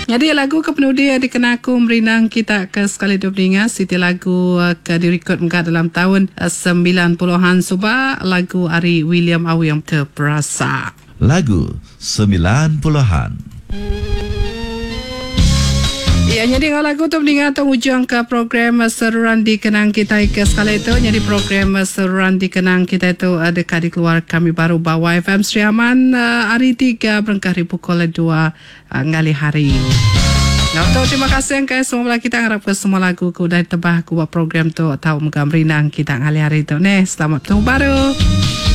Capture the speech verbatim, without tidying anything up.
Jadi lagu kepenudi dikenaku merinang kita ke sekali dua peningat. Siti lagu ke direkod muka dalam tahun sembilan puluhan subah. Lagu Ari William Awi yang terperasa. Lagu sembilan puluhan. Ya, jadi kalau lagu tu mendengar tu hujung ke program Seruan Dikenang kita ke sekali itu. Jadi program Seruan Dikenang kita itu ada kali keluar kami baru bawa F M Sri Aman uh, hari tiga berengkari pukul dua uh, ngali hari. Nah, tu terima kasih yang semua kita harap ke semua lagu ku dah tebah ku buat program tu tahu muka merinang kita ngali hari tu. Nih, selamat tahun baru.